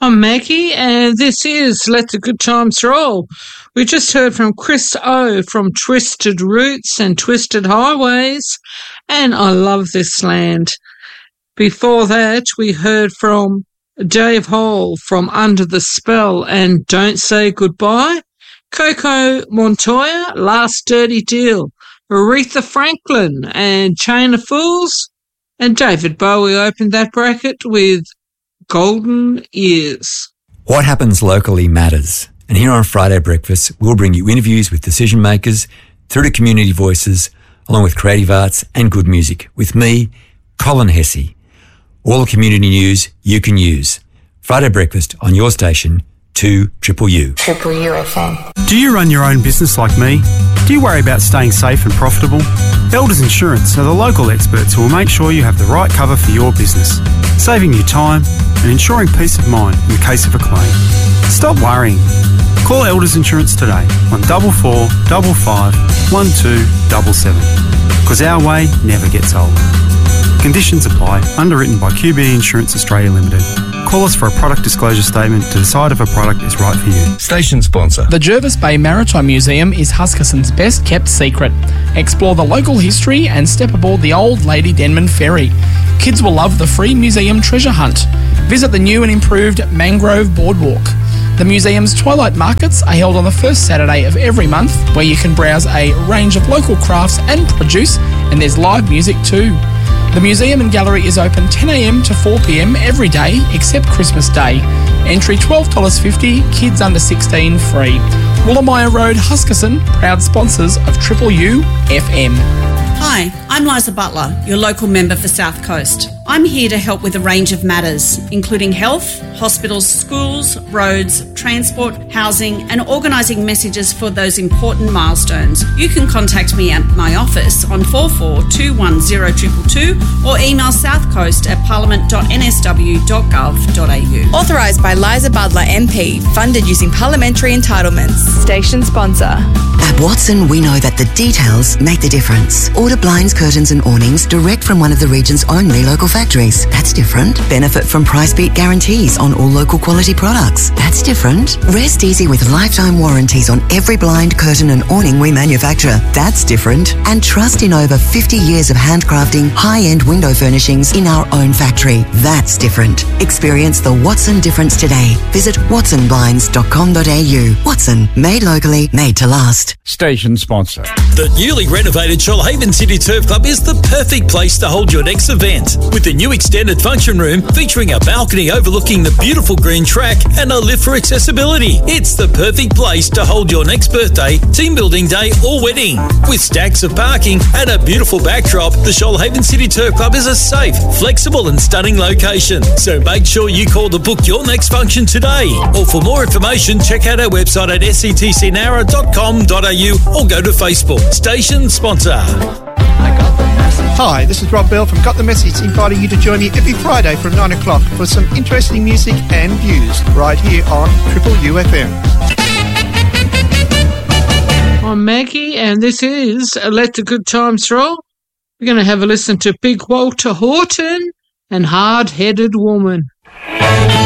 I'm Maggie, and this is Let the Good Times Roll. We just heard from Chris O from Twisted Roots and Twisted Highways, and I Love This Land. Before that, we heard from Dave Hall from Under the Spell and Don't Say Goodbye, Coco Montoya, Last Dirty Deal, Aretha Franklin and Chain of Fools, and David Bowie opened that bracket with Golden Years. What happens locally matters. And here on Friday Breakfast, we'll bring you interviews with decision makers through to community voices, along with creative arts and good music. With me, Colin Hesse. All the community news you can use. Friday Breakfast on your station, 2UUU. Triple U FM. Do you run your own business like me? Do you worry about staying safe and profitable? Elders Insurance are the local experts who will make sure you have the right cover for your business, saving you time and ensuring peace of mind in the case of a claim. Stop worrying. Call Elders Insurance today on 44 55 1277, because our way never gets old. Conditions apply. Underwritten by QBE Insurance Australia Limited. Call us for a product disclosure statement to decide if a product is right for you. Station sponsor. The Jervis Bay Maritime Museum is Huskisson's best kept secret. Explore the local history and step aboard the old Lady Denman Ferry. Kids will love the free museum treasure hunt. Visit the new and improved Mangrove Boardwalk. The museum's Twilight Markets are held on the first Saturday of every month, where you can browse a range of local crafts and produce, and there's live music too. The museum and gallery is open 10 a.m. to 4 p.m. every day except Christmas Day. Entry $12.50, kids under 16 free. Woolamaya Road, Huskisson, proud sponsors of Triple U FM. Hi, I'm Liza Butler, your local member for South Coast. I'm here to help with a range of matters, including health, hospitals, schools, roads, transport, housing, and organising messages for those important milestones. You can contact me at my office on 44210222 or email southcoast@parliament.nsw.gov.au. Authorised by Liza Butler MP, funded using parliamentary entitlements. Station sponsor. At Watson, we know that the details make the difference. Order blinds, curtains and awnings direct from one of the region's only local factories. That's different. Benefit from price beat guarantees on all local quality products. That's different. Rest easy with lifetime warranties on every blind, curtain and awning we manufacture. That's different. And trust in over 50 years of handcrafting high-end window furnishings in our own factory. That's different. Experience the Watson difference today. Visit watsonblinds.com.au. Watson, made locally, made to last. Station sponsor. The newly renovated Shoalhaven City Turf Club is the perfect place to hold your next event. With the new extended function room featuring a balcony overlooking the beautiful green track and a lift for accessibility. It's the perfect place to hold your next birthday, team building day or wedding. With stacks of parking and a beautiful backdrop, the Shoalhaven City Turf Club is a safe, flexible and stunning location. So make sure you call to book your next function today. Or for more information, check out our website at sctcnara.com.au or go to Facebook. Station sponsor. Hi, this is Rob Bell from Got the Message, inviting you to join me every Friday from 9 o'clock for some interesting music and views right here on Triple U FM. I'm Maggie, and this is Let the Good Times Roll. We're going to have a listen to Big Walter Horton and Hard-Headed Woman.